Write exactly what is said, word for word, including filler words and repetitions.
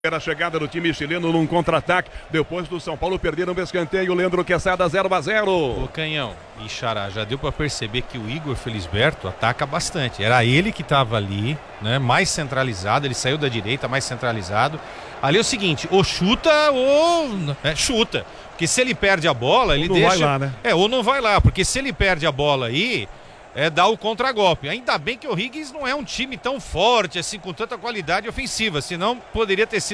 Era a chegada do time chileno num contra-ataque, depois do São Paulo perder um escanteio, o Leandro Quesada zero a zero. Ô Canhão e Xará, já deu pra perceber que o Igor Felisberto ataca bastante. Era ele que tava ali, né, mais centralizado, ele saiu da direita, mais centralizado. Ali é o seguinte, ou chuta ou é, chuta, porque se ele perde a bola, ele ou não deixa... vai lá, né? É, ou não vai lá, porque se ele perde a bola aí... É dar o contragolpe. Ainda bem que o Higgins não é um time tão forte assim, com tanta qualidade ofensiva, senão poderia ter sido